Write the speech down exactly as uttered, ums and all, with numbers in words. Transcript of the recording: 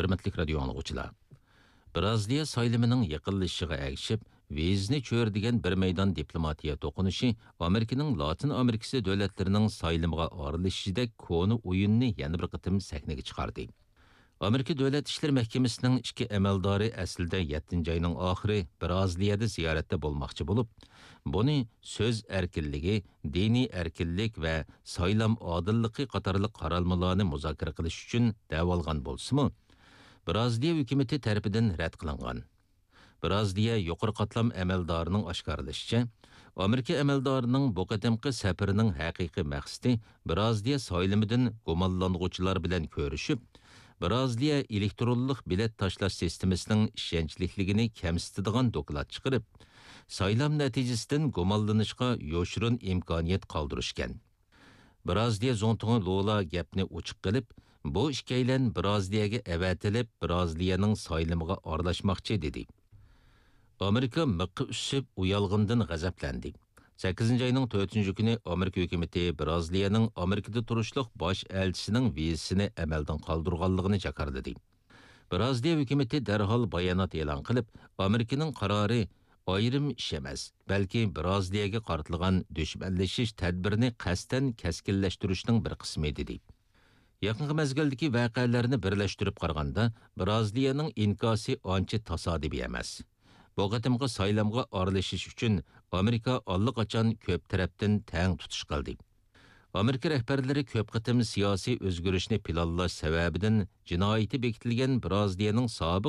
Hürmetlik radio anlıqçılar. Braziliya saylımının yaqinlashishiga ergishib, Vezni cho'r degan bir maydon diplomatiya to'qinishi Amerikaning Latin Amerikasi davlatlarining saylimga aralashishidek koni o'yinni yana bir qitim sahnaga chiqardi. Amerika Davlat İşleri Mahkemesining ikki amaldori aslida yettinchi oyning oxiri Braziliyada ziyoratda bo'lmoqchi bo'lib, buni so'z erkinligi, diniy erkinlik va saylam odilligi qatorliq qaralmalarni muzokara qilish uchun davolgan bo'lsa-mu, Braziliya hukumati tarafidan rad qilingan. Braziliya yuqori qatlam amaldorining oshkorlashicha, Amerika amaldorining bu qadamqi safarining haqiqiy maqsadi Braziliya saylimidan gumonlanuvchilar bilan ko'rishib, Braziliya elektronlik bilet tashlash sistemasining ishonchliligini kamsitadigan doklad chiqarib, saylam natijasidan gumonlanishga yo'shirin imkoniyat qoldirishgan. Braziliya zontungi Lula gapni ochiq qilib, bu ishkaylan Braziliyaga avatilib, Braziliyaning saylimiga aralashmoqchi dedi. Amerika miqqa usib uyalg'indan g'azablandi. sakkizinchi oyning to'rtinchi kuni Amerika hukumati Braziliyaning Amerikada turishliq bosh elchisining vizasini amaldan qoldirganligini jakarladi. Braziliya hukumati darhol bayonot e'lon qilib, Amerikaning qarori ayrim ish emas, balki Braziliyaga qartilgan dushmanlashish tadbirini qasdan keskinlashtirishning bir qismi dedi. Yaqinqi mezgildagi voqealarni birlashtirib qaraganda, Braziliyaning inkosi ancha tasodifiy emas. Bu qatimqi saylamga aralashish uchun Amerika allaqachon ko'p tarafdan tang tutish qildi. Amerika rahbarlari ko'p qatim siyosiy o'zgarishni planlash sababidan jinoyati bekitilgan Braziliyaning sobiq